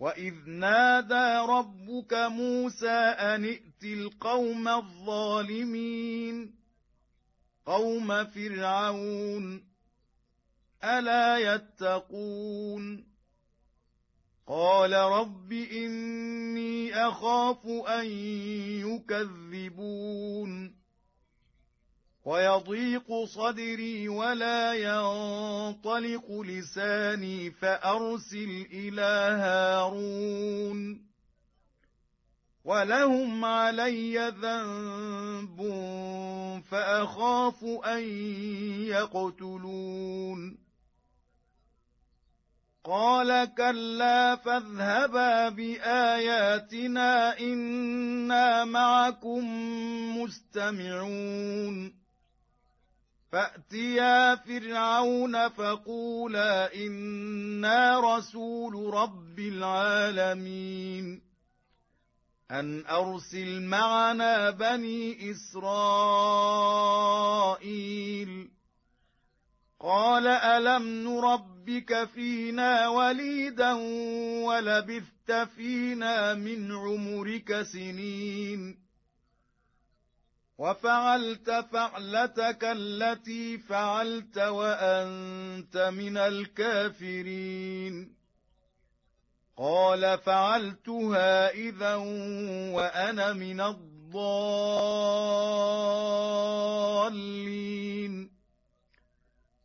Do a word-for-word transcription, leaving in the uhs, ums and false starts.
وإذ نادى ربك موسى أن ائت القوم الظالمين قوم فرعون ألا يتقون قال رب إني أخاف أن يكذبون ويضيق صدري ولا ينطلق لساني فأرسل إلى هارون ولهم علي ذنب فأخاف أن يقتلون قال كلا فاذهبا بآياتنا إنا معكم مستمعون فأتيا فرعون فقولا إنا رسول رب العالمين أن أرسل معنا بني إسرائيل قال ألم نربك فينا وليدا ولبثت فينا من عمرك سنين وفعلت فعلتك التي فعلت وأنت من الكافرين قال فعلتها إذا وأنا من الضالين